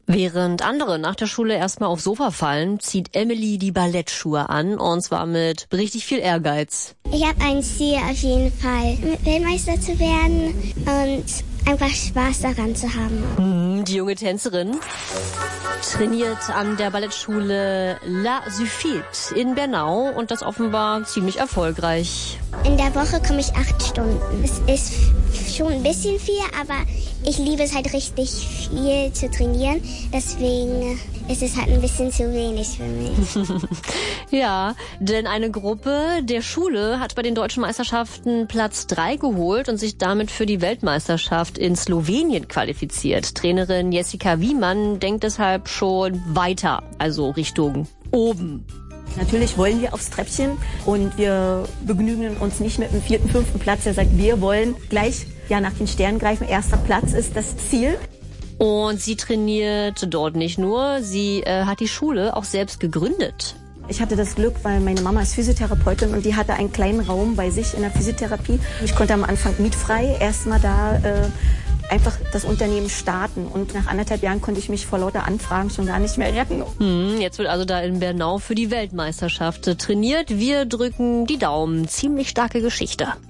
Während andere nach der Schule erstmal aufs Sofa fallen, zieht Emily die Ballettschuhe an, und zwar mit richtig viel Ehrgeiz. Ich habe ein Ziel auf jeden Fall, Weltmeister zu werden und einfach Spaß daran zu haben. Die junge Tänzerin trainiert an der Ballettschule La Suffit in Bernau und das offenbar ziemlich erfolgreich. In der Woche komme ich 8 Stunden. Es ist schon ein bisschen viel, aber ich liebe es halt richtig viel zu trainieren. Deswegen ist es halt ein bisschen zu wenig für mich. Ja, denn eine Gruppe der Schule hat bei den deutschen Meisterschaften Platz 3 geholt und sich damit für die Weltmeisterschaft in Slowenien qualifiziert. Trainerin Jessica Wiemann denkt deshalb schon weiter, also Richtung oben. Natürlich wollen wir aufs Treppchen und wir begnügen uns nicht mit dem 4., 5. Platz. Er sagt, wir wollen gleich nach den Sternen greifen. 1. Platz ist das Ziel. Und sie trainiert dort nicht nur, sie hat die Schule auch selbst gegründet. Ich hatte das Glück, weil meine Mama ist Physiotherapeutin und die hatte einen kleinen Raum bei sich in der Physiotherapie. Ich konnte am Anfang mietfrei erstmal da einfach das Unternehmen starten. Und nach 1,5 Jahren konnte ich mich vor lauter Anfragen schon gar nicht mehr retten. Jetzt wird also da in Bernau für die Weltmeisterschaft trainiert. Wir drücken die Daumen. Ziemlich starke Geschichte.